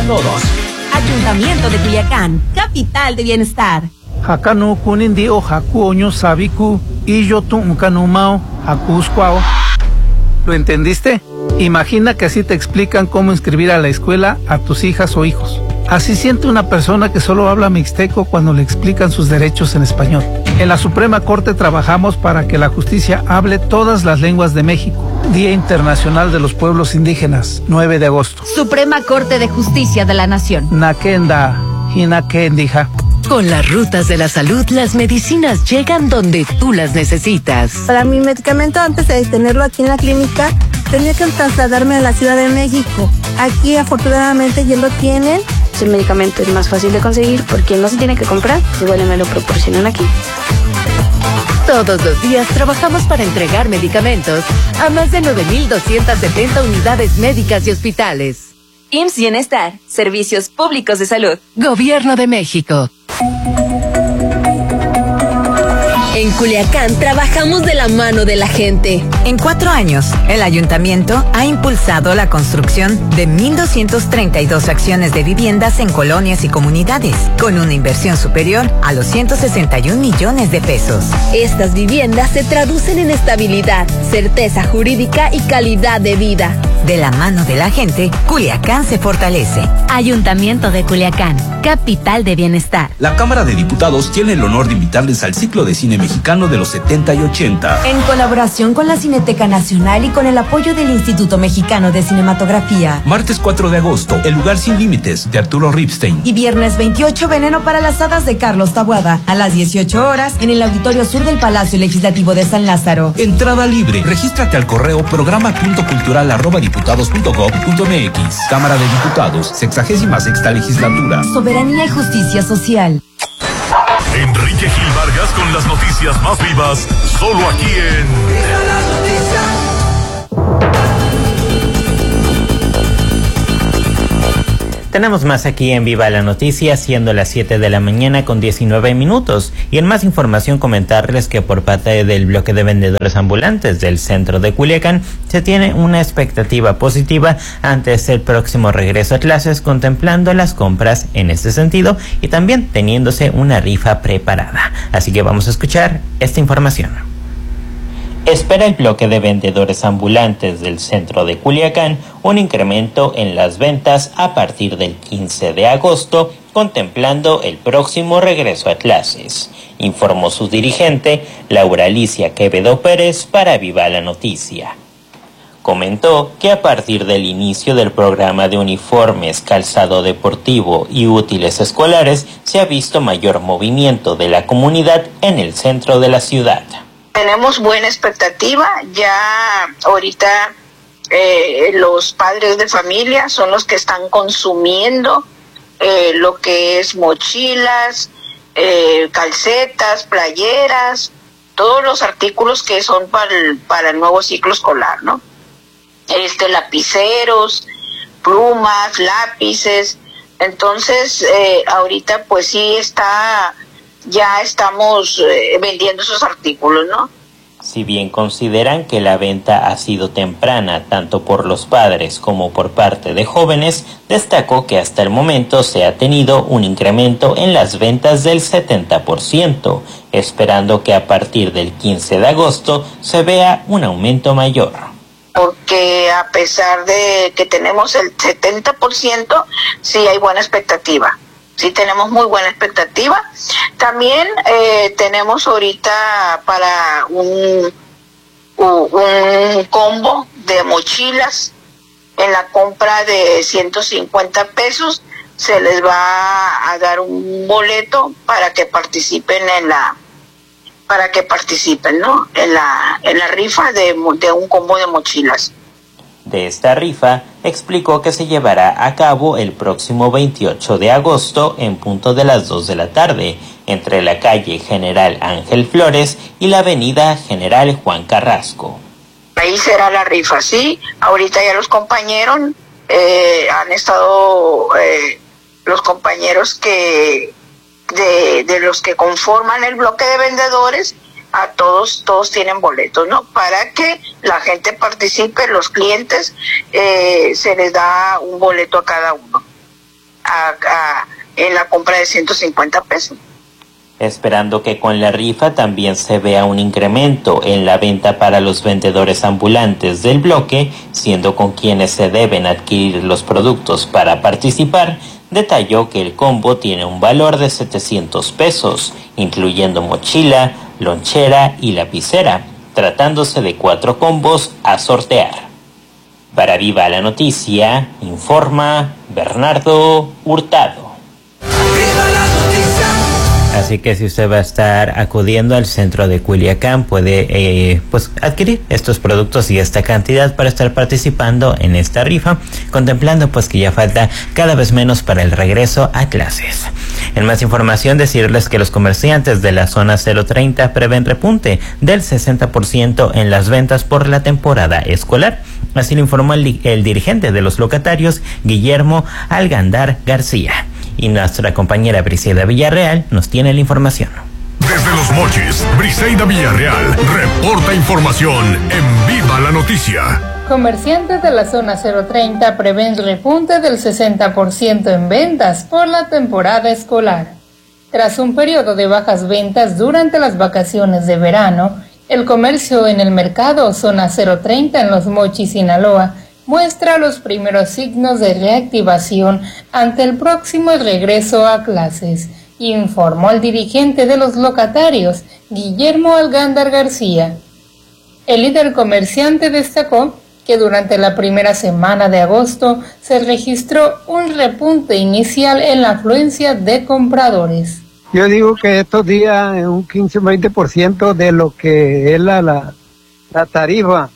todos. Ayuntamiento de Culiacán, capital de bienestar. Hakano kunindi o haku oño sabiku y yo tu unkanumao hakuskwao. ¿Lo entendiste? Imagina que así te explican cómo inscribir a la escuela a tus hijas o hijos. Así siente una persona que solo habla mixteco cuando le explican sus derechos en español. En la Suprema Corte trabajamos para que la justicia hable todas las lenguas de México. Día Internacional de los Pueblos Indígenas, 9 de agosto. Suprema Corte de Justicia de la Nación. Nakenda, hinakendija. Con las rutas de la salud, las medicinas llegan donde tú las necesitas. Para mi medicamento, antes de tenerlo aquí en la clínica, tenía que trasladarme a la Ciudad de México. Aquí, afortunadamente, ya lo tienen. El medicamento es más fácil de conseguir porque no se tiene que comprar, igual me lo proporcionan aquí. Todos los días trabajamos para entregar medicamentos a más de 9,270 unidades médicas y hospitales. IMSS Bienestar, Servicios Públicos de Salud. Gobierno de México. En Culiacán trabajamos de la mano de la gente. En 4 años, el ayuntamiento ha impulsado la construcción de 1,232 acciones de viviendas en colonias y comunidades, con una inversión superior a los 161 millones de pesos. Estas viviendas se traducen en estabilidad, certeza jurídica y calidad de vida. De la mano de la gente, Culiacán se fortalece. Ayuntamiento de Culiacán, capital de bienestar. La Cámara de Diputados tiene el honor de invitarles al ciclo de cine mexicano de los 70 y 80. En colaboración con la Cineteca Nacional y con el apoyo del Instituto Mexicano de Cinematografía. Martes 4 de agosto, El lugar sin límites, de Arturo Ripstein. Y viernes 28, Veneno para las hadas, de Carlos Taboada, a las 18 horas, en el Auditorio Sur del Palacio Legislativo de San Lázaro. Entrada libre. Regístrate al correo programa.cultural@diputados.gov.mx. Cámara de Diputados, 66ª Legislatura. Soberanía y justicia social. Enrique Gil Vargas con las noticias más vivas, solo aquí en Viva las Noticias. Tenemos más aquí en Viva la Noticia, siendo las 7 de la mañana con 19 minutos. Y en más información comentarles que por parte del bloque de vendedores ambulantes del centro de Culiacán se tiene una expectativa positiva antes del próximo regreso a clases, contemplando las compras en este sentido y también teniéndose una rifa preparada. Así que vamos a escuchar esta información. Espera el bloque de vendedores ambulantes del centro de Culiacán un incremento en las ventas a partir del 15 de agosto, contemplando el próximo regreso a clases, informó su dirigente, Laura Alicia Quevedo Pérez, para Viva la Noticia. Comentó que a partir del inicio del programa de uniformes, calzado deportivo y útiles escolares, se ha visto mayor movimiento de la comunidad en el centro de la ciudad. Tenemos buena expectativa, ya ahorita los padres de familia son los que están consumiendo lo que es mochilas, calcetas, playeras, todos los artículos que son para el nuevo ciclo escolar, ¿no? Lapiceros, plumas, lápices. Entonces ahorita pues sí ya estamos vendiendo esos artículos, ¿no? Si bien consideran que la venta ha sido temprana tanto por los padres como por parte de jóvenes, destacó que hasta el momento se ha tenido un incremento en las ventas del 70%, esperando que a partir del 15 de agosto se vea un aumento mayor. Porque a pesar de que tenemos el 70%, sí hay buena expectativa. Sí tenemos muy buena expectativa. También tenemos ahorita para un combo de mochilas. En la compra de 150 pesos se les va a dar un boleto para que participen ¿no? En la rifa de un combo de mochilas. De esta rifa, explicó que se llevará a cabo el próximo 28 de agosto en punto de las 2 de la tarde, entre la calle General Ángel Flores y la avenida General Juan Carrasco. Ahí será la rifa, sí. Ahorita ya los compañeros han estado, los compañeros de los que conforman el bloque de vendedores, a todos tienen boletos, ¿no? Para que la gente participe, los clientes, se les da un boleto a cada uno. en la compra de 150 pesos. Esperando que con la rifa también se vea un incremento en la venta para los vendedores ambulantes del bloque, siendo con quienes se deben adquirir los productos para participar, detalló que el combo tiene un valor de 700 pesos, incluyendo mochila, lonchera y lapicera, tratándose de 4 combos a sortear. Para Viva la Noticia, informa Bernardo Hurtado. Así que si usted va a estar acudiendo al centro de Culiacán, puede adquirir estos productos y esta cantidad para estar participando en esta rifa, contemplando pues que ya falta cada vez menos para el regreso a clases. En más información, decirles que los comerciantes de la zona 030 prevén repunte del 60% en las ventas por la temporada escolar. Así lo informó el dirigente de los locatarios, Guillermo Algandar García. Y nuestra compañera Briseida Villarreal nos tiene la información. Desde Los Mochis, Briseida Villarreal reporta información en Viva la Noticia. Comerciantes de la zona 030 prevén repunte del 60% en ventas por la temporada escolar. Tras un periodo de bajas ventas durante las vacaciones de verano, el comercio en el mercado zona 030 en Los Mochis, Sinaloa, muestra los primeros signos de reactivación ante el próximo regreso a clases, informó el dirigente de los locatarios, Guillermo Algandar García. El líder comerciante destacó que durante la primera semana de agosto se registró un repunte inicial en la afluencia de compradores. Yo digo que estos días un 15-20% de lo que es la tarifa.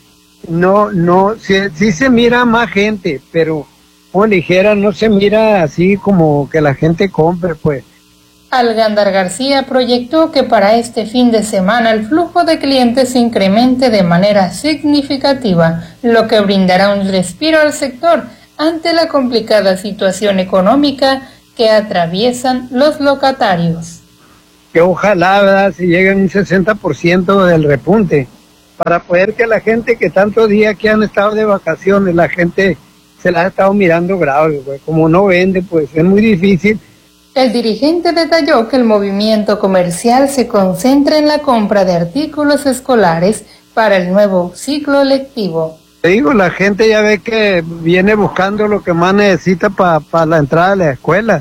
No, sí se mira más gente, pero como ligera, no se mira así como que la gente compre, pues. Algandar García proyectó que para este fin de semana el flujo de clientes se incremente de manera significativa, lo que brindará un respiro al sector ante la complicada situación económica que atraviesan los locatarios. Que ojalá, ¿verdad?, si lleguen un 60% del repunte, para poder que la gente que tantos días que han estado de vacaciones, la gente se la ha estado mirando grave, pues. Como no vende, pues es muy difícil. El dirigente detalló que el movimiento comercial se concentra en la compra de artículos escolares para el nuevo ciclo lectivo. Te digo, la gente ya ve que viene buscando lo que más necesita para la entrada a la escuela.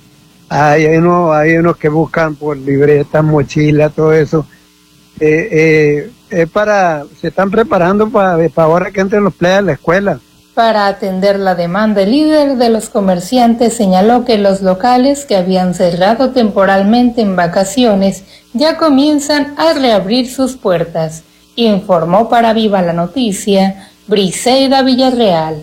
Hay unos que buscan por libretas, mochilas, todo eso. Se están preparando para ahora que entren los playas a la escuela. Para atender la demanda, el líder de los comerciantes señaló que los locales que habían cerrado temporalmente en vacaciones ya comienzan a reabrir sus puertas. Informó para Viva la Noticia, Briseida Villarreal.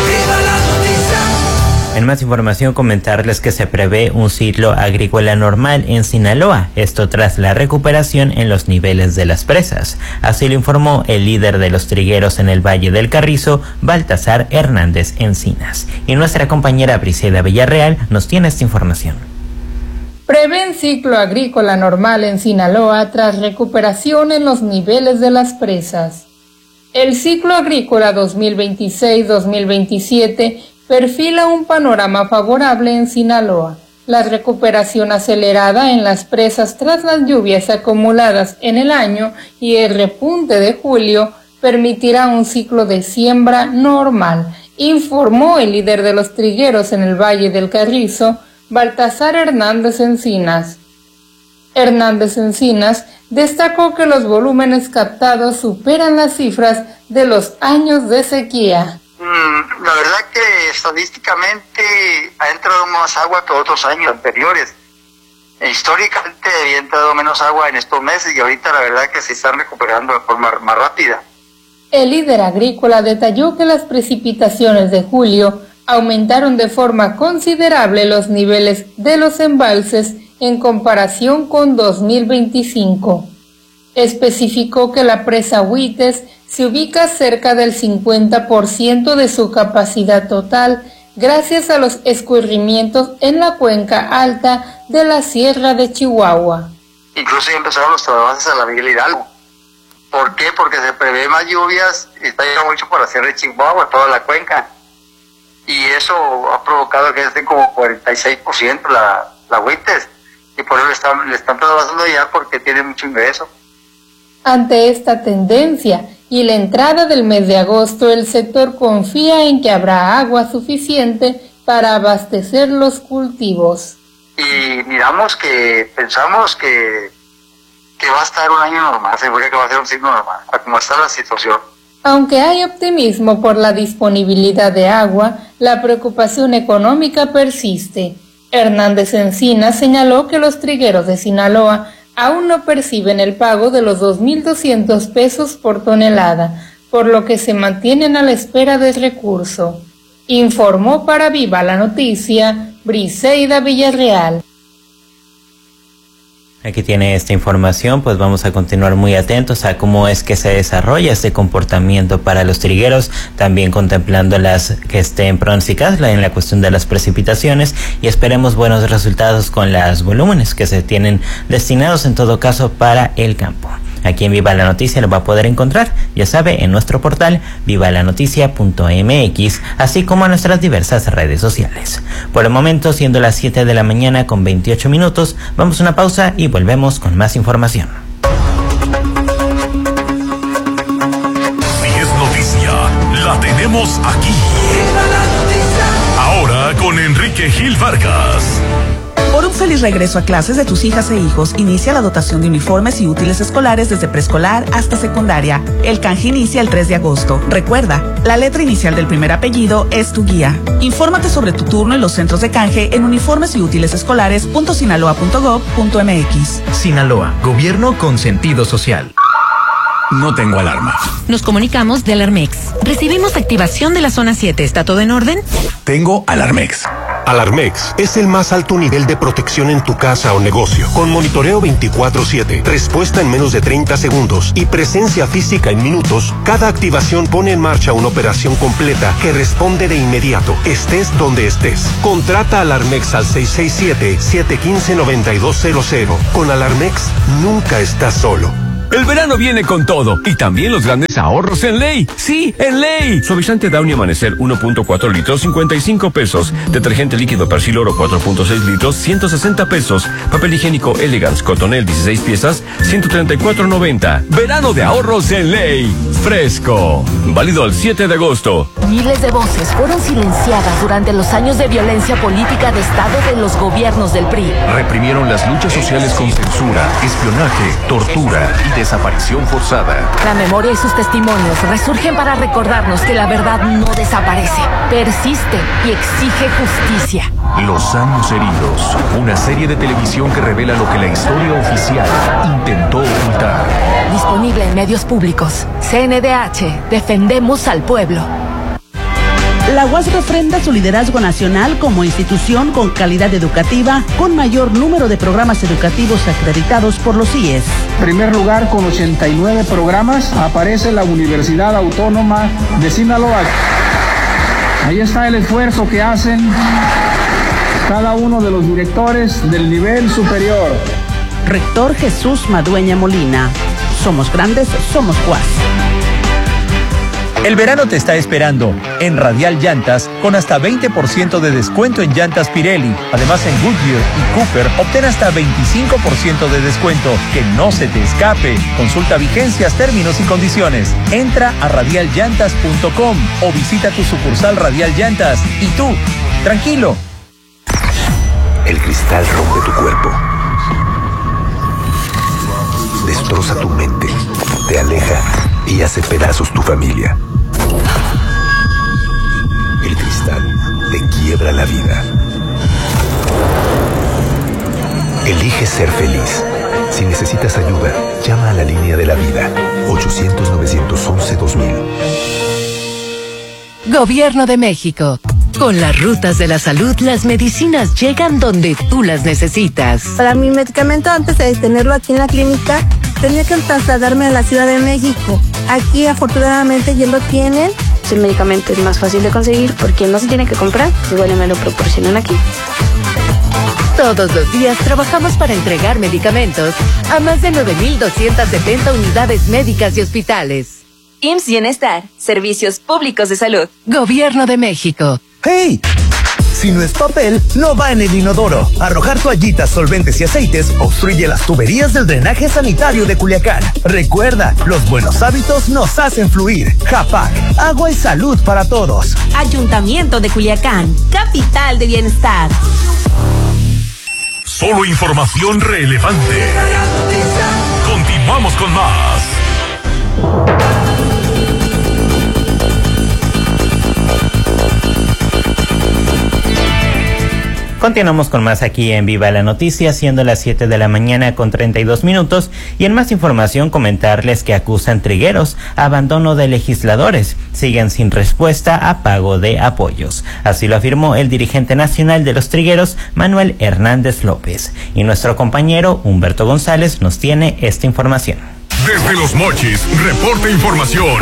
En más información, comentarles que se prevé un ciclo agrícola normal en Sinaloa, esto tras la recuperación en los niveles de las presas. Así lo informó el líder de los trigueros en el Valle del Carrizo, Baltasar Hernández Encinas. Y nuestra compañera Briseida Villarreal nos tiene esta información. Prevén ciclo agrícola normal en Sinaloa tras recuperación en los niveles de las presas. El ciclo agrícola 2026-2027 perfila un panorama favorable en Sinaloa. La recuperación acelerada en las presas tras las lluvias acumuladas en el año y el repunte de julio permitirá un ciclo de siembra normal, informó el líder de los trigueros en el Valle del Carrizo, Baltasar Hernández Encinas. Hernández Encinas destacó que los volúmenes captados superan las cifras de los años de sequía. La verdad que estadísticamente ha entrado más agua que otros años anteriores. Históricamente había entrado menos agua en estos meses y ahorita la verdad que se están recuperando de forma más rápida. El líder agrícola detalló que las precipitaciones de julio aumentaron de forma considerable los niveles de los embalses en comparación con 2025. Especificó que la presa Huites se ubica cerca del 50% de su capacidad total gracias a los escurrimientos en la cuenca alta de la Sierra de Chihuahua. Incluso ya empezaron los trabajos a la Miguel Hidalgo. ¿Por qué? Porque se prevé más lluvias y está llegando mucho por la Sierra de Chihuahua, toda la cuenca. Y eso ha provocado que esté como 46% la agüites, y por eso le están trabajando ya porque tiene mucho ingreso. Ante esta tendencia y la entrada del mes de agosto, el sector confía en que habrá agua suficiente para abastecer los cultivos. Y pensamos que va a estar un año normal, seguro que va a ser un ciclo normal, a como está la situación. Aunque hay optimismo por la disponibilidad de agua, la preocupación económica persiste. Hernández Encinas señaló que los trigueros de Sinaloa aún no perciben el pago de los 2.200 pesos por tonelada, por lo que se mantienen a la espera del recurso. Informó para Viva la Noticia, Briseida Villarreal. Aquí tiene esta información, pues vamos a continuar muy atentos a cómo es que se desarrolla este comportamiento para los trigueros, también contemplando las que estén pronosticadas en la cuestión de las precipitaciones, y esperemos buenos resultados con los volúmenes que se tienen destinados en todo caso para el campo. Aquí en Viva la Noticia lo va a poder encontrar, ya sabe, en nuestro portal vivalanoticia.mx, así como en nuestras diversas redes sociales. Por el momento, siendo las 7 de la mañana con 28 minutos, vamos a una pausa y volvemos con más información. Si es noticia, la tenemos aquí. Ahora con Enrique Gil Vargas. Por un feliz regreso a clases de tus hijas e hijos, inicia la dotación de uniformes y útiles escolares desde preescolar hasta secundaria. El canje inicia el 3 de agosto. Recuerda, la letra inicial del primer apellido es tu guía. Infórmate sobre tu turno en los centros de canje en uniformes y útiles escolares.sinaloa.gov.mx. Sinaloa, gobierno con sentido social. No tengo alarma. Nos comunicamos de Alarmex. Recibimos activación de la zona 7. ¿Está todo en orden? Tengo Alarmex. Alarmex es el más alto nivel de protección en tu casa o negocio, con monitoreo 24/7, respuesta en menos de 30 segundos y presencia física en minutos. Cada activación pone en marcha una operación completa que responde de inmediato, estés donde estés. Contrata Alarmex al 667-715-9200. Con Alarmex nunca estás solo. El verano viene con todo y también los grandes ahorros en Ley. Sí, en Ley. Suavizante Downy Amanecer 1.4 litros, 55 pesos. Detergente líquido Persil Oro 4.6 litros, 160 pesos. Papel higiénico Elegance Cotonel 16 piezas, 134.90. Verano de ahorros en Ley. Fresco. Válido al 7 de agosto. Miles de voces fueron silenciadas durante los años de violencia política de Estado de los gobiernos del PRI. Reprimieron las luchas sociales con censura, espionaje, tortura y desaparición forzada. La memoria y sus testimonios resurgen para recordarnos que la verdad no desaparece, persiste y exige justicia. Los años heridos, una serie de televisión que revela lo que la historia oficial intentó ocultar. Disponible en medios públicos. CNDH, defendemos al pueblo. La UAS refrenda su liderazgo nacional como institución con calidad educativa, con mayor número de programas educativos acreditados por los CIES. En primer lugar, con 89 programas, aparece la Universidad Autónoma de Sinaloa. Ahí está el esfuerzo que hacen cada uno de los directores del nivel superior. Rector Jesús Madueña Molina. Somos grandes, somos UAS. El verano te está esperando en Radial Llantas con hasta 20% de descuento en llantas Pirelli. Además, en Goodyear y Cooper obtén hasta 25% de descuento. Que no se te escape. Consulta vigencias, términos y condiciones. Entra a radialllantas.com o visita tu sucursal Radial Llantas. Y tú, tranquilo. El cristal rompe tu cuerpo. Destroza tu mente. Te aleja y hace pedazos tu familia. El cristal te quiebra la vida. Elige ser feliz. Si necesitas ayuda, llama a la línea de la vida. 800-911-2000. Gobierno de México. Con las rutas de la salud, las medicinas llegan donde tú las necesitas. Para mi medicamento, antes de tenerlo aquí en la clínica, tenía que trasladarme a la Ciudad de México. Aquí, afortunadamente, ya lo tienen. El medicamento es más fácil de conseguir porque no se tiene que comprar, igual me lo proporcionan aquí. Todos los días trabajamos para entregar medicamentos a más de 9.270 unidades médicas y hospitales. IMSS Bienestar, Servicios Públicos de Salud. Gobierno de México. ¡Hey! Si no es papel, no va en el inodoro. Arrojar toallitas, solventes y aceites obstruye las tuberías del drenaje sanitario de Culiacán. Recuerda, los buenos hábitos nos hacen fluir. Japac, agua y salud para todos. Ayuntamiento de Culiacán, capital de bienestar. Solo información relevante. Continuamos con más. Continuamos con más aquí en Viva la Noticia, siendo las 7 de la mañana con 32 minutos. Y en más información comentarles que acusan trigueros abandono de legisladores. Siguen sin respuesta a pago de apoyos. Así lo afirmó el dirigente nacional de los trigueros, Manuel Hernández López. Y nuestro compañero Humberto González nos tiene esta información. Desde Los Mochis, reporta información.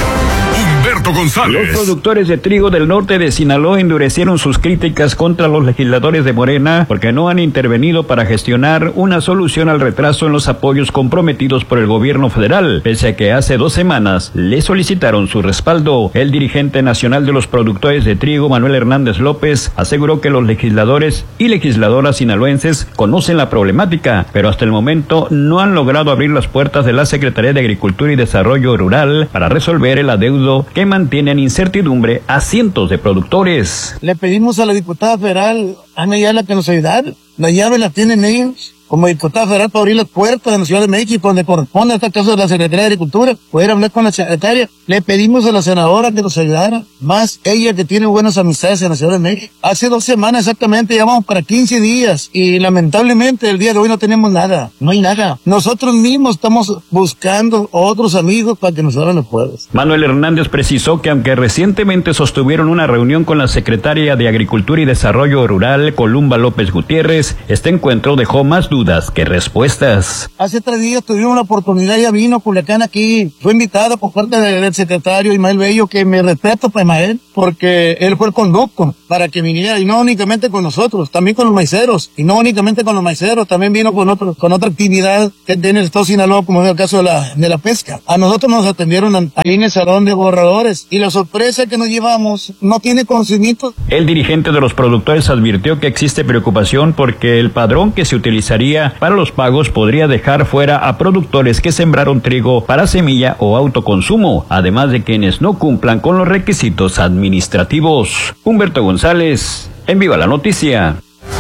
Humberto González. Los productores de trigo del norte de Sinaloa endurecieron sus críticas contra los legisladores de Morena porque no han intervenido para gestionar una solución al retraso en los apoyos comprometidos por el gobierno federal, pese a que hace 2 semanas le solicitaron su respaldo. El dirigente nacional de los productores de trigo, Manuel Hernández López, aseguró que los legisladores y legisladoras sinaloenses conocen la problemática, pero hasta el momento no han logrado abrir las puertas de la Secretaría de Agricultura y Desarrollo Rural para resolver el adeudo que mantiene en incertidumbre a cientos de productores. Le pedimos a la diputada federal, Ana Ayala, que nos ayudara. La llave la tienen ellos como diputada federal para abrir las puertas de la Ciudad de México, donde corresponde a este caso de la Secretaría de Agricultura, poder hablar con la secretaria. Le pedimos a la senadora que nos ayudara, más ella que tiene buenas amistades en la Ciudad de México. Hace 2 semanas exactamente, ya vamos para 15 días, y lamentablemente el día de hoy no tenemos nada, no hay nada. Nosotros mismos estamos buscando otros amigos para que nos abran las puertas. Manuel Hernández precisó que aunque recientemente sostuvieron una reunión con la secretaria de Agricultura y Desarrollo Rural, Columba López Gutiérrez, este encuentro dejó más dudas que respuestas. Hace 3 días tuvimos la oportunidad, ya vino Culiacán aquí, fue invitado por parte del secretario Ismael Bello, que me respeto para Ismael, porque él fue el conducto para que viniera, y no únicamente con nosotros, también con los maiceros, y no únicamente con los maiceros, también vino con otra actividad que tiene el Estado de Sinaloa, como es el caso de la pesca. A nosotros nos atendieron ahí en el salón de borradores, y la sorpresa que nos llevamos no tiene conocimiento. El dirigente de los productores advirtió que existe preocupación porque el padrón que se utilizaría para los pagos podría dejar fuera a productores que sembraron trigo para semilla o autoconsumo, además de quienes no cumplan con los requisitos administrativos. Humberto González, en Viva la Noticia.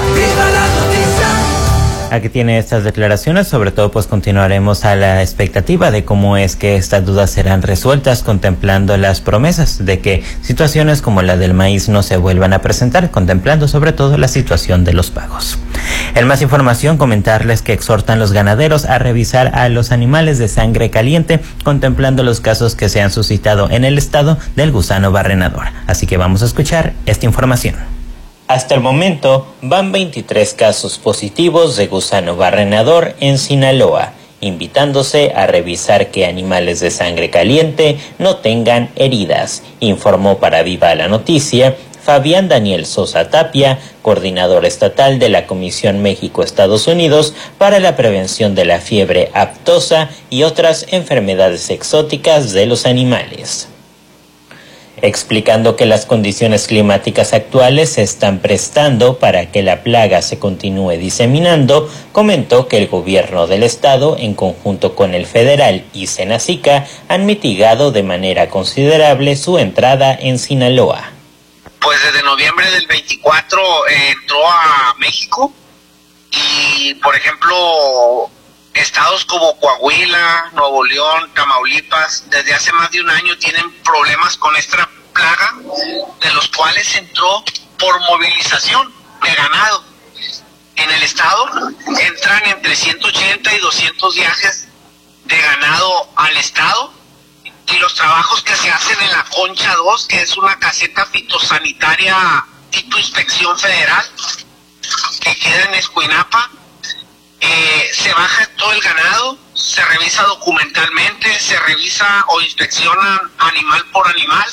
Aquí tiene estas declaraciones, sobre todo pues continuaremos a la expectativa de cómo es que estas dudas serán resueltas, contemplando las promesas de que situaciones como la del maíz no se vuelvan a presentar, contemplando sobre todo la situación de los pagos. En más información, comentarles que exhortan los ganaderos a revisar a los animales de sangre caliente, contemplando los casos que se han suscitado en el estado del gusano barrenador. Así que vamos a escuchar esta información. Hasta el momento van 23 casos positivos de gusano barrenador en Sinaloa, invitándose a revisar que animales de sangre caliente no tengan heridas, informó para Viva la Noticia Fabián Daniel Sosa Tapia, coordinador estatal de la Comisión México-Estados Unidos para la prevención de la fiebre aftosa y otras enfermedades exóticas de los animales. Explicando que las condiciones climáticas actuales se están prestando para que la plaga se continúe diseminando, comentó que el gobierno del estado, en conjunto con el federal y Senacica, han mitigado de manera considerable su entrada en Sinaloa. Pues desde noviembre del 24 entró a México y, por ejemplo, estados como Coahuila, Nuevo León, Tamaulipas, desde hace más de un año tienen problemas con esta plaga, de los cuales entró por movilización de ganado. En el estado entran entre 180 y 200 viajes de ganado al estado, y los trabajos que se hacen en la Concha 2, que es una caseta fitosanitaria tipo inspección federal, que queda en Escuinapa, se baja todo el ganado, se revisa documentalmente, se revisa o inspecciona animal por animal,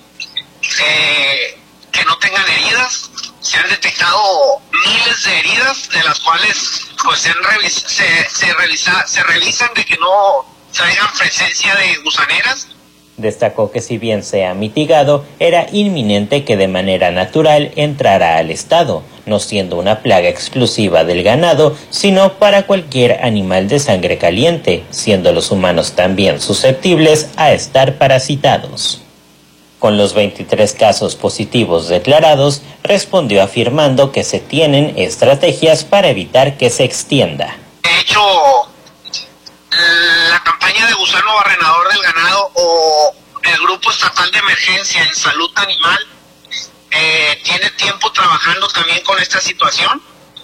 que no tengan heridas. Se han detectado miles de heridas, de las cuales pues se revisan de que no traigan presencia de gusaneras, Destacó que si bien se ha mitigado, era inminente que de manera natural entrara al estado, no siendo una plaga exclusiva del ganado, sino para cualquier animal de sangre caliente, siendo los humanos también susceptibles a estar parasitados. Con los 23 casos positivos declarados, respondió afirmando que se tienen estrategias para evitar que se extienda. De hecho, la campaña de gusano barrenador del ganado o el Grupo Estatal de Emergencia en Salud Animal tiene tiempo trabajando también con esta situación.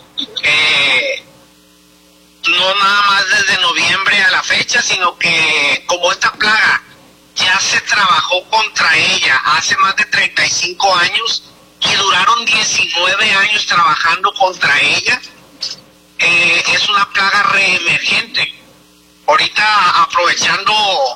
No nada más desde noviembre a la fecha, sino que como esta plaga ya se trabajó contra ella hace más de 35 años y duraron 19 años trabajando contra ella, es una plaga reemergente. Ahorita, aprovechando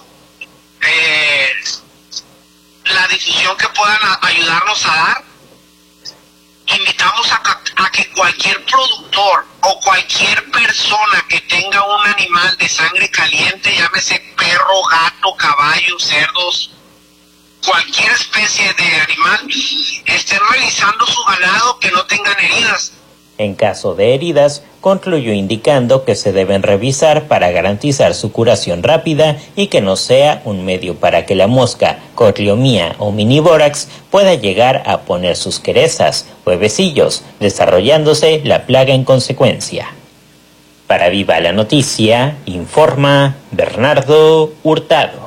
la difusión que puedan ayudarnos a dar, invitamos a que cualquier productor o cualquier persona que tenga un animal de sangre caliente, llámese perro, gato, caballo, cerdos, cualquier especie de animal, esté revisando su ganado, que no tengan heridas. En caso de heridas, concluyó indicando que se deben revisar para garantizar su curación rápida y que no sea un medio para que la mosca, Cortliomia o Minibórax pueda llegar a poner sus querezas, huevecillos, desarrollándose la plaga en consecuencia. Para Viva la Noticia, informa Bernardo Hurtado.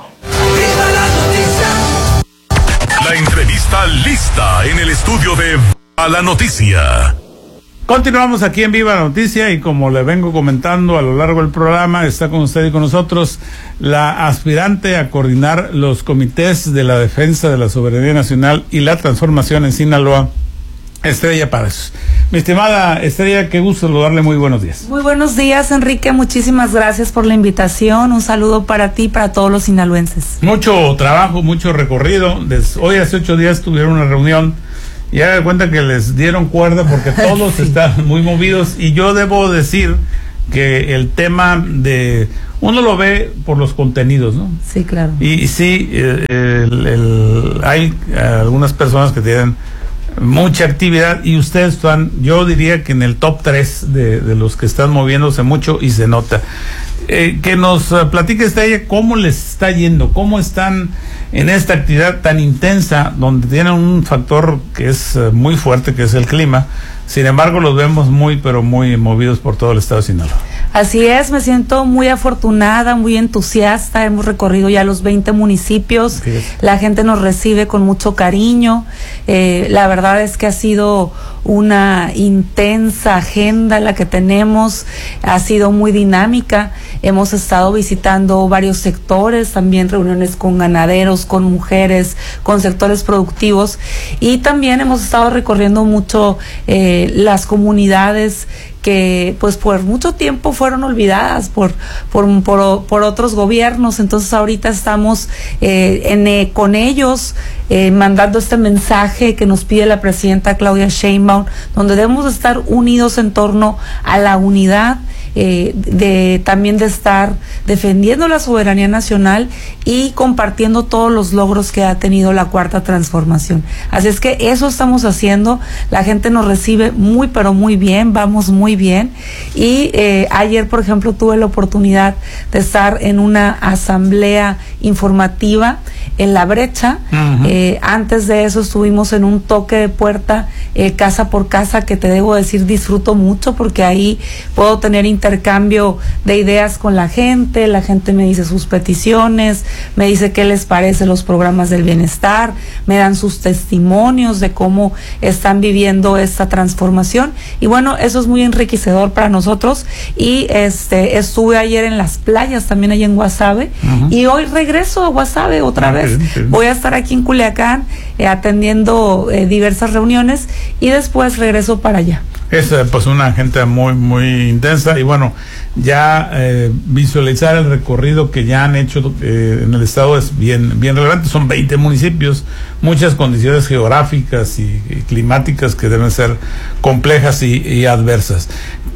La entrevista lista en el estudio de Viva la Noticia. Continuamos aquí en Viva la Noticia y como le vengo comentando a lo largo del programa, está con usted y con nosotros la aspirante a coordinar los comités de la defensa de la soberanía nacional y la transformación en Sinaloa, Estrella Páez. Mi estimada Estrella, qué gusto saludarle, muy buenos días. Muy buenos días, Enrique, muchísimas gracias por la invitación, un saludo para ti y para todos los sinaloenses. Mucho trabajo, mucho recorrido. Hoy hace 8 días tuvieron una reunión y haga de cuenta que les dieron cuerda porque todos sí están muy movidos, y yo debo decir que el tema de uno lo ve por los contenidos, ¿no? Sí, claro. Y sí, hay algunas personas que tienen mucha actividad y ustedes están, yo diría que en el top 3 de los que están moviéndose mucho y se nota. Que nos platique Estrella cómo les está yendo, cómo están en esta actividad tan intensa donde tienen un factor que es muy fuerte, que es el clima. Sin embargo, los vemos muy, pero muy movidos por todo el estado de Sinaloa. Así es, me siento muy afortunada, muy entusiasta. Hemos recorrido ya los 20 municipios. La gente nos recibe con mucho cariño. La verdad es que ha sido una intensa agenda la que tenemos, ha sido muy dinámica. Hemos estado visitando varios sectores, también reuniones con ganaderos, con mujeres, con sectores productivos, y también hemos estado recorriendo mucho las comunidades que pues por mucho tiempo fueron olvidadas por otros gobiernos. Entonces ahorita estamos con ellos mandando este mensaje que nos pide la presidenta Claudia Sheinbaum, donde debemos estar unidos en torno a la unidad, también de estar defendiendo la soberanía nacional y compartiendo todos los logros que ha tenido la Cuarta Transformación. Así es que eso estamos haciendo. La gente nos recibe muy pero muy bien, vamos muy bien, y ayer, por ejemplo, tuve la oportunidad de estar en una asamblea informativa en La Brecha. Antes de eso estuvimos en un toque de puerta casa por casa, que te debo decir disfruto mucho porque ahí puedo tener intercambio de ideas con la gente me dice sus peticiones, me dice qué les parece los programas del bienestar, me dan sus testimonios de cómo están viviendo esta transformación, y bueno, eso es muy enriquecedor para nosotros. Y estuve ayer en las playas, también allá en Guasave, y hoy regreso a Guasave otra vez. Voy a estar aquí en Culiacán atendiendo diversas reuniones y después regreso para allá. Es pues una agenda muy muy intensa, y bueno, ya visualizar el recorrido que ya han hecho en el estado es bien relevante. Son 20 municipios, muchas condiciones geográficas y climáticas que deben ser complejas y adversas.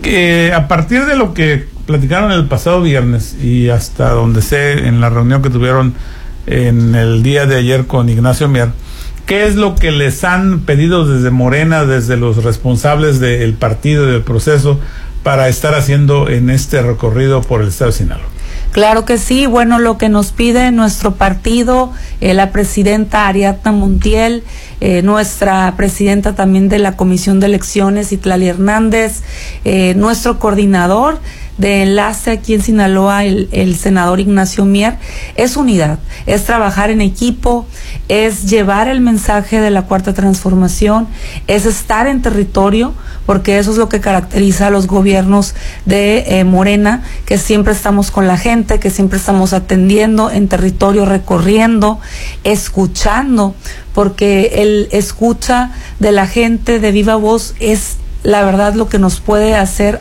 A partir de lo que platicaron el pasado viernes y hasta donde sé en la reunión que tuvieron en el día de ayer con Ignacio Mier. ¿Qué es lo que les han pedido desde Morena, desde los responsables del partido y del proceso, para estar haciendo en este recorrido por el estado de Sinaloa? Claro que sí. Bueno, lo que nos pide nuestro partido, la presidenta Ariadna Montiel, nuestra presidenta también de la Comisión de Elecciones, Itlali Hernández, nuestro coordinador de enlace aquí en Sinaloa, el senador Ignacio Mier, es unidad, es trabajar en equipo, es llevar el mensaje de la Cuarta Transformación, es estar en territorio, porque eso es lo que caracteriza a los gobiernos de Morena, que siempre estamos con la gente, que siempre estamos atendiendo en territorio, recorriendo, escuchando, porque el escucha de la gente de viva voz es la verdad lo que nos puede hacer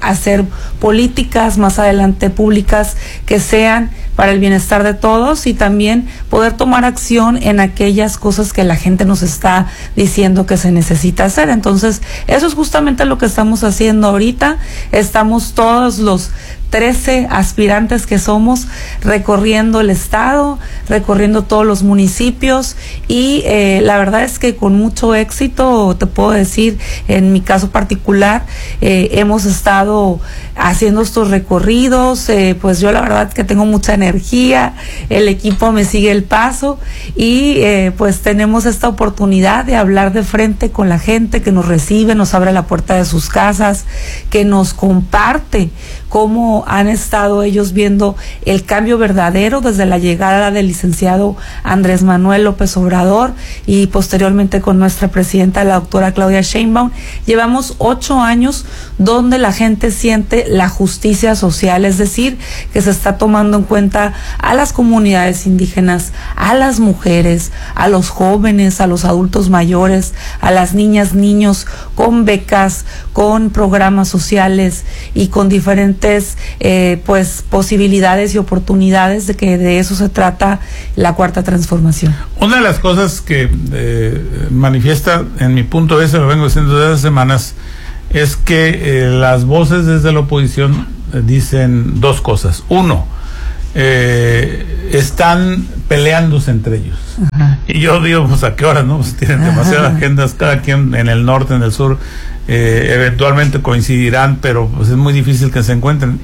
políticas más adelante públicas que sean para el bienestar de todos, y también poder tomar acción en aquellas cosas que la gente nos está diciendo que se necesita hacer. Entonces, eso es justamente lo que estamos haciendo ahorita. Estamos todos los 13 aspirantes que somos recorriendo el estado, recorriendo todos los municipios, y la verdad es que con mucho éxito, te puedo decir, en mi caso particular, hemos estado haciendo estos recorridos, pues yo la verdad que tengo mucha energía, el equipo me sigue el paso, y pues tenemos esta oportunidad de hablar de frente con la gente que nos recibe, nos abre la puerta de sus casas, que nos comparte cómo han estado ellos viendo el cambio verdadero desde la llegada del licenciado Andrés Manuel López Obrador y posteriormente con nuestra presidenta, la doctora Claudia Sheinbaum. Llevamos 8 años donde la gente siente la justicia social, es decir, que se está tomando en cuenta a las comunidades indígenas, a las mujeres, a los jóvenes, a los adultos mayores, a las niñas, niños, con becas, con programas sociales y con diferentes pues posibilidades y oportunidades, de que de eso se trata la Cuarta Transformación. Una de las cosas que manifiesta, en mi punto de vista, lo vengo diciendo desde hace semanas, es que las voces desde la oposición dicen dos cosas. Uno, están peleándose entre ellos. Ajá. Y yo digo, pues a qué hora, ¿no? Pues tienen demasiadas agendas, cada quien en el norte, en el sur, eventualmente coincidirán, pero pues es muy difícil que se encuentren.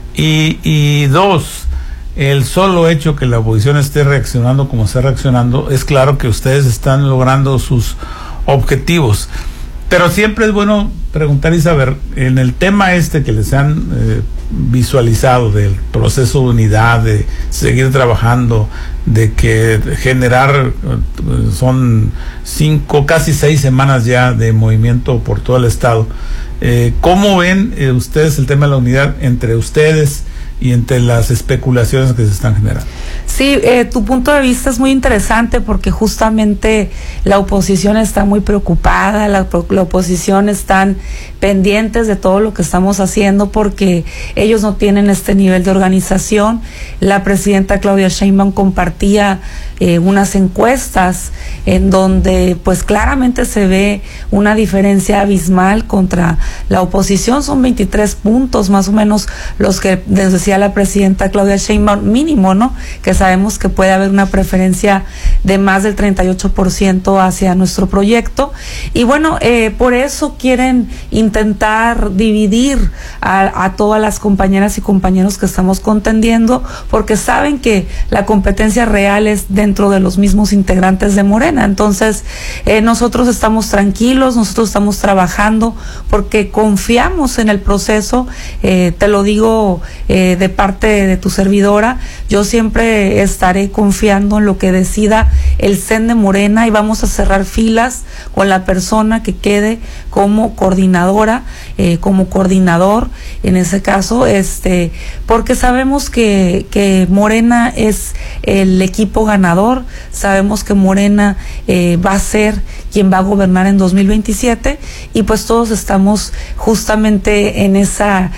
Y dos, el solo hecho que la oposición esté reaccionando como está reaccionando, es claro que ustedes están logrando sus objetivos. Pero siempre es bueno preguntar y saber, en el tema que les han visualizado del proceso de unidad, de seguir trabajando, de que generar, son 5, casi 6 semanas ya de movimiento por todo el estado. ¿Cómo ven ustedes el tema de la unidad entre ustedes y entre las especulaciones que se están generando? Sí, tu punto de vista es muy interesante, porque justamente la oposición está muy preocupada, la oposición están pendientes de todo lo que estamos haciendo, porque ellos no tienen este nivel de organización. La presidenta Claudia Sheinbaum compartía unas encuestas en donde pues claramente se ve una diferencia abismal contra la oposición. Son 23 puntos más o menos los que decía la presidenta Claudia Sheinbaum, mínimo, ¿no? Que sabemos que puede haber una preferencia de más del 38% hacia nuestro proyecto, y bueno, por eso quieren intentar dividir a todas las compañeras y compañeros que estamos contendiendo, porque saben que la competencia real es dentro de los mismos integrantes de Morena. Entonces, nosotros estamos tranquilos, nosotros estamos trabajando porque confiamos en el proceso. Te lo digo de parte de tu servidora, yo siempre estaré confiando en lo que decida el CEN de Morena, y vamos a cerrar filas con la persona que quede como coordinadora, como coordinador en ese caso, porque sabemos que Morena es el equipo ganador, sabemos que Morena va a ser quien va a gobernar en 2027, y pues todos estamos justamente en esa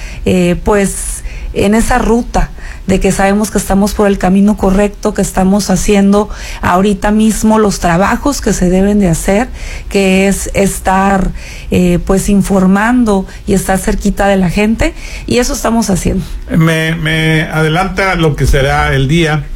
en esa ruta de que sabemos que estamos por el camino correcto, que estamos haciendo ahorita mismo los trabajos que se deben de hacer, que es estar pues informando y estar cerquita de la gente, y eso estamos haciendo. Me adelanta lo que será el día,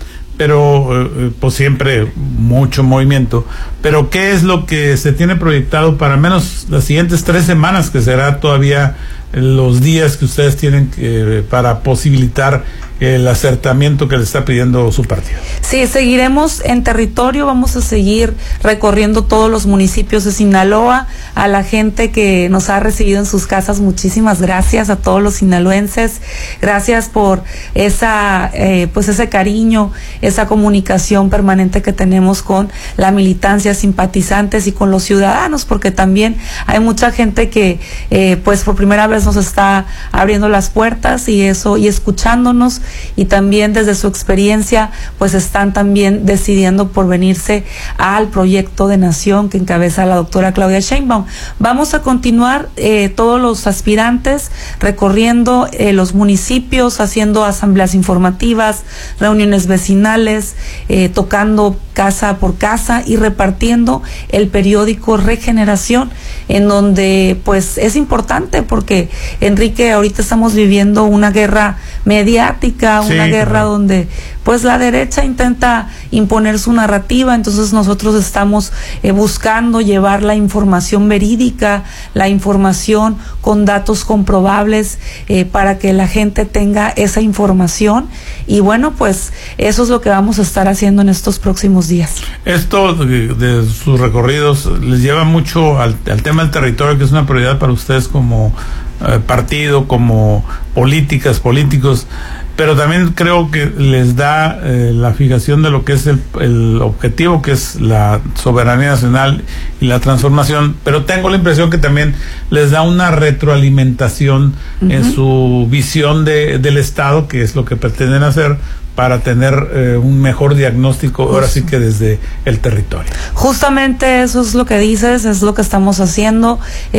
pero pues siempre mucho movimiento. Pero ¿qué es lo que se tiene proyectado para menos las siguientes 3 semanas, que será todavía los días que ustedes tienen para posibilitar el acertamiento que le está pidiendo su partido? Sí, seguiremos en territorio, vamos a seguir recorriendo todos los municipios de Sinaloa. A la gente que nos ha recibido en sus casas, muchísimas gracias a todos los sinaloenses, gracias por esa pues ese cariño, esa comunicación permanente que tenemos con la militancia, simpatizantes y con los ciudadanos, porque también hay mucha gente que pues por primera vez nos está abriendo las puertas y escuchándonos, y también desde su experiencia pues están también decidiendo por venirse al proyecto de nación que encabeza la doctora Claudia Sheinbaum. Vamos a continuar todos los aspirantes recorriendo los municipios, haciendo asambleas informativas, reuniones vecinales, tocando casa por casa y repartiendo el periódico Regeneración, en donde pues es importante porque, Enrique, ahorita estamos viviendo una guerra mediática, una guerra donde pues la derecha intenta imponer su narrativa. Entonces nosotros estamos buscando llevar la información verídica, la información con datos comprobables, para que la gente tenga esa información, y bueno, pues eso es lo que vamos a estar haciendo en estos próximos días. Esto de sus recorridos les lleva mucho al tema del territorio, que es una prioridad para ustedes como partido, como políticos, pero también creo que les da la fijación de lo que es el objetivo, que es la soberanía nacional y la transformación, pero tengo la impresión que también les da una retroalimentación en su visión del Estado, que es lo que pretenden hacer para tener un mejor diagnóstico, ahora sí que desde el territorio. Justamente eso es lo que dices, es lo que estamos haciendo,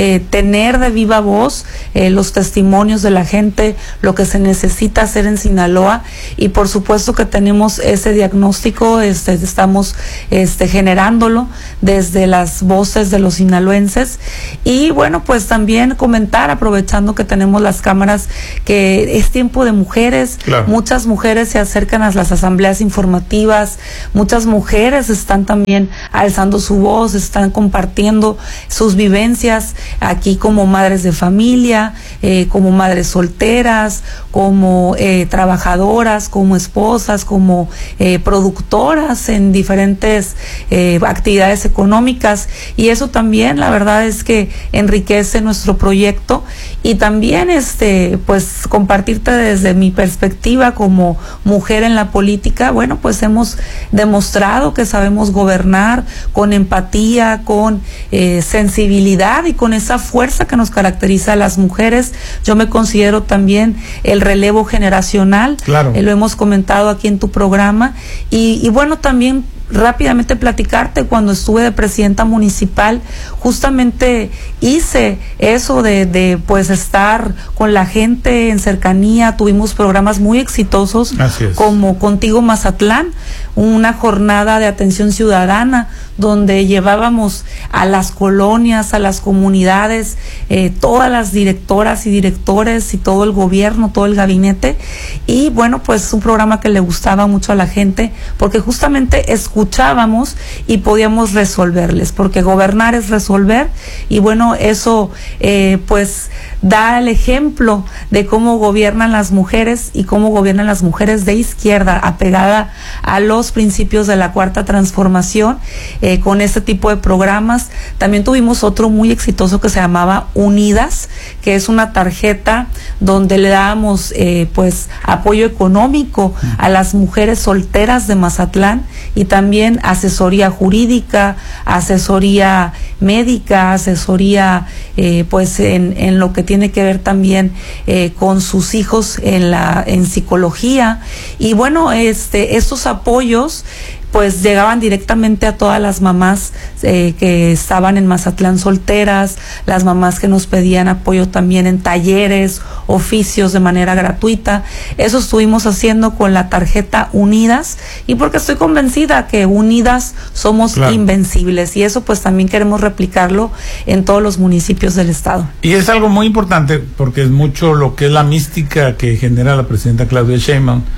tener de viva voz los testimonios de la gente, lo que se necesita hacer en Sinaloa, y por supuesto que tenemos ese diagnóstico, estamos generándolo desde las voces de los sinaloenses. Y bueno, pues también comentar, aprovechando que tenemos las cámaras, que es tiempo de mujeres, claro. Muchas mujeres se acercan a las asambleas informativas, muchas mujeres están también alzando su voz, están compartiendo sus vivencias aquí como madres de familia, como madres solteras, como trabajadoras, como esposas, como productoras en diferentes actividades económicas, y eso también la verdad es que enriquece nuestro proyecto. Y también pues compartirte desde mi perspectiva como mujer en la política. Bueno, pues hemos demostrado que sabemos gobernar con empatía, con sensibilidad y con esa fuerza que nos caracteriza a las mujeres. Yo me considero también el relevo generacional, claro. Lo hemos comentado aquí en tu programa, y bueno, también rápidamente platicarte, cuando estuve de presidenta municipal, justamente hice eso de pues estar con la gente en cercanía. Tuvimos programas muy exitosos como Contigo Mazatlán, una jornada de atención ciudadana donde llevábamos a las colonias, a las comunidades, todas las directoras y directores y todo el gobierno, todo el gabinete, y bueno, pues un programa que le gustaba mucho a la gente, porque justamente escuchábamos y podíamos resolverles, porque gobernar es resolver. Y bueno, eso pues da el ejemplo de cómo gobiernan las mujeres y cómo gobiernan las mujeres de izquierda, apegada a los principios de la Cuarta Transformación, con este tipo de programas. También tuvimos otro muy exitoso que se llamaba Unidas, que es una tarjeta donde le dábamos pues apoyo económico a las mujeres solteras de Mazatlán, y también asesoría jurídica, asesoría médica, asesoría pues en lo que tiene que ver también con sus hijos en psicología. Y bueno, estos apoyos pues llegaban directamente a todas las mamás que estaban en Mazatlán solteras, las mamás que nos pedían apoyo también en talleres, oficios de manera gratuita. Eso estuvimos haciendo con la tarjeta Unidas, y porque estoy convencida que unidas somos invencibles, y eso pues también queremos replicarlo en todos los municipios del estado. Y es algo muy importante porque es mucho lo que es la mística que genera la presidenta Claudia Sheinbaum,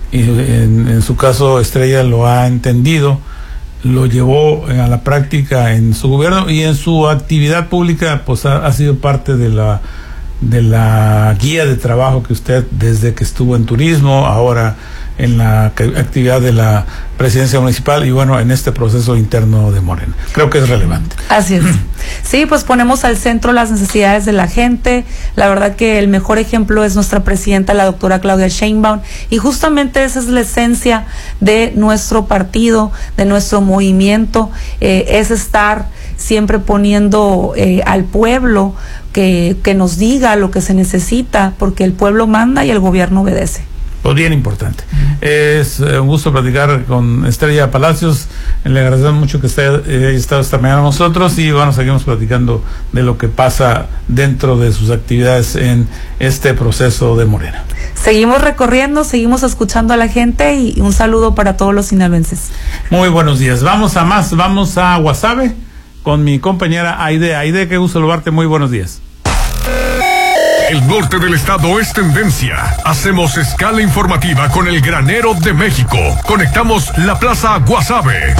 y en su caso Estrella lo ha entendido, lo llevó a la práctica en su gobierno y en su actividad pública, pues ha sido parte de la guía de trabajo que usted, desde que estuvo en turismo, ahora en la actividad de la presidencia municipal y bueno, en este proceso interno de Morena. Creo que es relevante. Así es. Sí, pues ponemos al centro las necesidades de la gente. La verdad que el mejor ejemplo es nuestra presidenta, la doctora Claudia Sheinbaum, y justamente esa es la esencia de nuestro partido, de nuestro movimiento, es estar siempre poniendo al pueblo que nos diga lo que se necesita, porque el pueblo manda y el gobierno obedece. Pues bien importante. Es un gusto platicar con Estrella Palacios. Le agradecemos mucho que haya estado esta mañana con nosotros y bueno, seguimos platicando de lo que pasa dentro de sus actividades en este proceso de Morena. Seguimos recorriendo, seguimos escuchando a la gente y un saludo para todos los sinaloenses. Muy buenos días. Vamos a más, vamos a Guasave con mi compañera Aide. Aide, qué gusto saludarte. Muy buenos días. El norte del estado es tendencia. Hacemos escala informativa con el Granero de México. Conectamos la Plaza Guasave.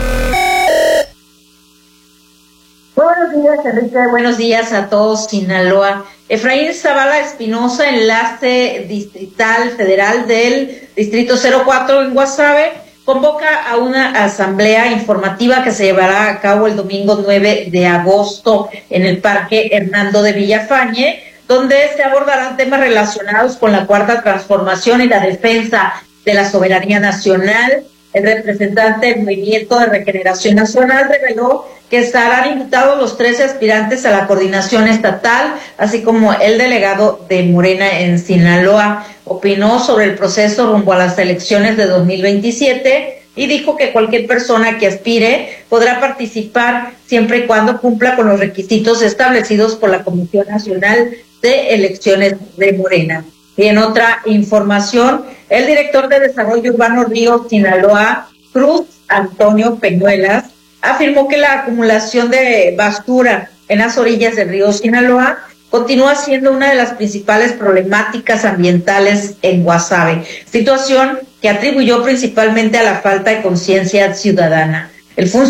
Buenos días, Enrique. Buenos días a todos, Sinaloa. Efraín Zavala Espinosa, enlace distrital federal del Distrito 04 en Guasave, convoca a una asamblea informativa que se llevará a cabo el domingo 9 de agosto en el Parque Hernando de Villafañe, donde se abordarán temas relacionados con la Cuarta Transformación y la defensa de la soberanía nacional. El representante del Movimiento de Regeneración Nacional reveló que estarán invitados los 13 aspirantes a la coordinación estatal, así como el delegado de Morena en Sinaloa. Opinó sobre el proceso rumbo a las elecciones de 2027 y dijo que cualquier persona que aspire podrá participar siempre y cuando cumpla con los requisitos establecidos por la Comisión Nacional de Elecciones de Morena. Y en otra información, el director de Desarrollo Urbano Río Sinaloa, Cruz Antonio Peñuelas, afirmó que la acumulación de basura en las orillas del río Sinaloa continúa siendo una de las principales problemáticas ambientales en Guasave, situación que atribuyó principalmente a la falta de conciencia ciudadana. El